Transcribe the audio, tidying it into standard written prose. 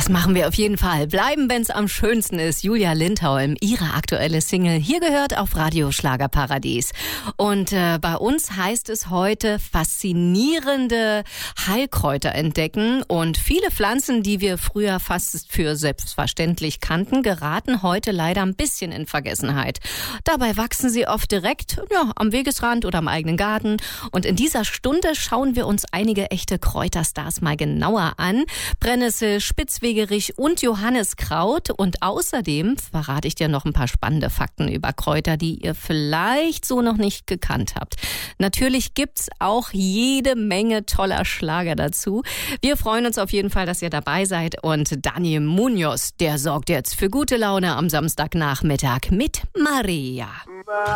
Das machen wir auf jeden Fall. Bleiben, wenn's am schönsten ist. Julia Lindholm, ihre aktuelle Single, hier gehört auf Radio Schlagerparadies. Und bei uns heißt es heute faszinierende Heilkräuter entdecken. Und viele Pflanzen, die wir früher fast für selbstverständlich kannten, geraten heute leider ein bisschen in Vergessenheit. Dabei wachsen sie oft direkt am Wegesrand oder am eigenen Garten. Und in dieser Stunde schauen wir uns einige echte Kräuterstars mal genauer an. Brennnessel, Spitzwegerich und Johanniskraut. Und außerdem verrate ich dir noch ein paar spannende Fakten über Kräuter, die ihr vielleicht so noch nicht gekannt habt. Natürlich gibt's auch jede Menge toller Schlager dazu. Wir freuen uns auf jeden Fall, dass ihr dabei seid. Und Daniel Munoz, der sorgt jetzt für gute Laune am Samstagnachmittag mit Maria.